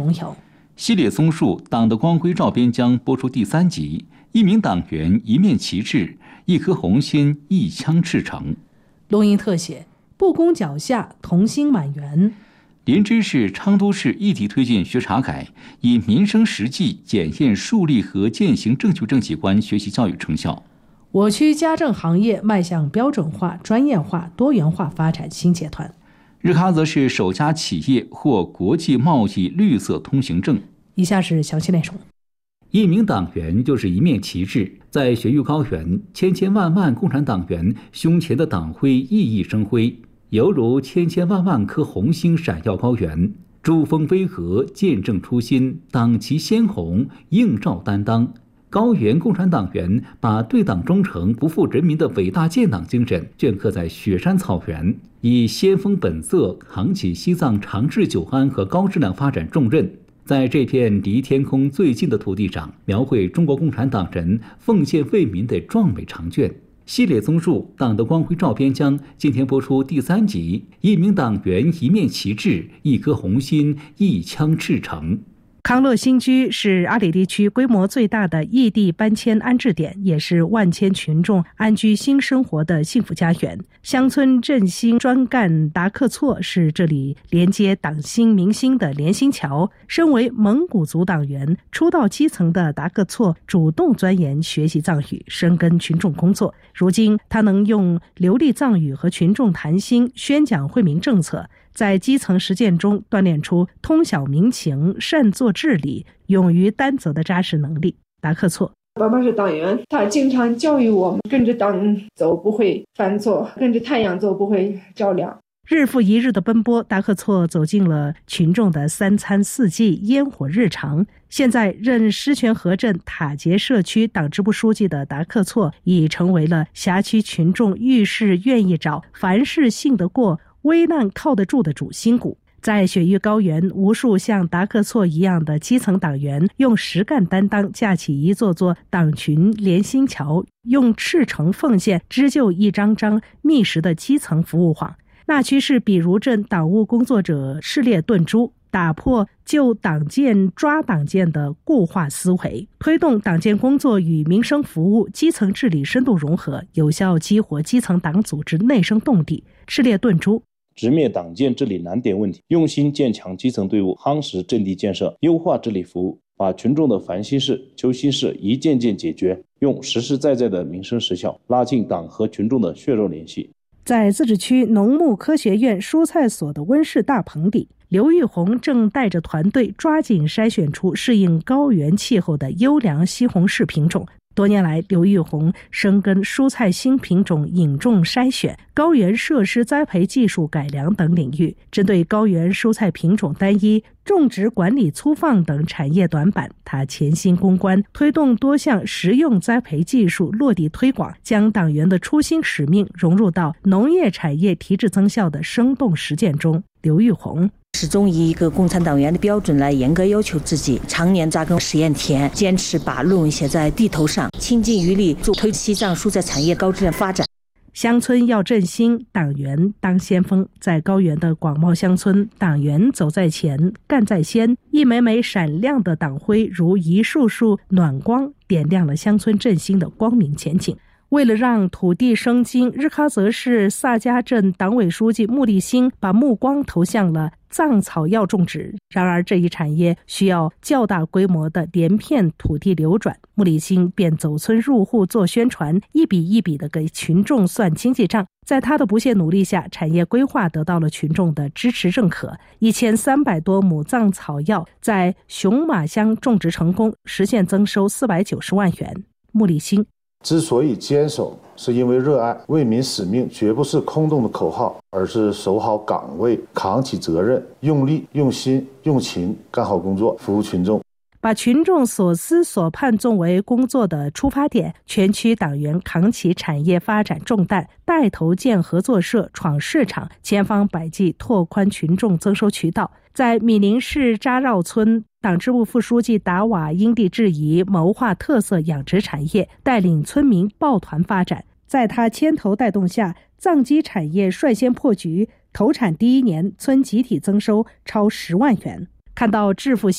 重游。 系列综述《党的光辉照边疆》播出第3集，一名党员一面旗帜，一颗红心一枪赤诚。 录音特写：不攻脚下，童心满园。 莲芝市、昌都市一体推进学查改，以民生实际检验树立和践行正确政绩观学习教育成效。 我区家政行业迈向标准化、专业化、多元化发展新阶段。 日喀则市首家企业获国际贸易绿色通行证。 以下是详细内容。 一名党员就是一面旗帜，在雪域高原，千千万万共产党员胸前的党徽熠熠生辉，犹如千千万万颗红星闪耀高原，珠峰巍峨，见证初心，党旗鲜红，映照担当。高原共产党员把对党忠诚、不负人民的伟大建党精神镌刻在雪山草原，以先锋本色扛起西藏长治久安和高质量发展重任。在这片离天空最近的土地上，描绘中国共产党人奉献为民的壮美长卷。系列综述《党的光辉照边疆》今天播出第3集，一名党员一面旗帜，一颗红心一枪赤诚。 康乐新居是阿里地区规模最大的异地搬迁安置点，也是万千群众安居新生活的幸福家园。乡村振兴专干达克措是这里连接党心民心的联心桥。身为蒙古族党员，初到基层的达克措主动钻研学习藏语，深耕群众工作。如今他能用流利藏语和群众谈心，宣讲惠民政策，在基层实践中锻炼出通晓民情、善作治理、勇于担责的扎实能力。达克措爸爸是党员，他经常教育我们跟着党走不会犯错，跟着太阳走不会着凉。 日复一日的奔波，达克措走进了群众的3餐4季、烟火日常。现在任狮泉河镇塔杰社区党支部书记的达克措，已成为了辖区群众遇事愿意找、凡事信得过、危难靠得住的主心骨。在雪域高原，无数像达克措一样的基层党员用实干担当架起一座座党群联心桥，用赤诚奉献织就一张张密实的基层服务网。那区市比如镇党务工作者视列顿珠，打破就党建抓党建的固化思维，推动党建工作与民生服务、基层治理深度融合，有效激活基层党组织内生动力。视列顿珠直面党建治理难点问题，用心建强基层队伍，夯实阵地建设，优化治理服务，把群众的烦心事、揪心事一件件解决，用实实在在的民生实效拉近党和群众的血肉联系。 在自治区农牧科学院蔬菜所的温室大棚里，刘玉红正带着团队抓紧筛选出适应高原气候的优良西红柿品种。多年来，刘玉红深耕蔬菜新品种引种筛选、高原设施栽培技术改良等领域，针对高原蔬菜品种单一、种植管理粗放等产业短板，他潜心攻关，推动多项实用栽培技术落地推广，将党员的初心使命融入到农业产业提质增效的生动实践中。刘玉红始终以一个共产党员的标准来严格要求自己，常年扎根实验田，坚持把论文写在地头上，倾尽余力助推西藏蔬菜产业高质量发展。 乡村要振兴，党员当先锋。在高原的广袤乡村，党员走在前，干在先，一枚枚闪亮的党徽如一束束暖光，点亮了乡村振兴的光明前景。为了让土地生金，日喀则市萨迦镇党委书记穆立新把目光投向了藏草药种植。然而这一产业需要较大规模的连片土地流转，穆立新便走村入户做宣传，一笔一笔地给群众算经济账。在他的不懈努力下，产业规划得到了群众的支持认可。1300多亩藏草药在熊马乡种植成功，实现增收490万元。穆立新之所以坚守，是因为热爱，为民使命绝不是空洞的口号，而是守好岗位，扛起责任，用力、用心、用情干好工作，服务群众。 把群众所思所盼作为工作的出发点，全区党员扛起产业发展重担，带头建合作社、闯市场，千方百计拓宽群众增收渠道。在米林市扎绕村，党支部副书记达瓦因地制宜谋划特色养殖产业，带领村民抱团发展。在他牵头带动下，藏鸡产业率先破局，投产第1年，村集体增收超10万元。看到致富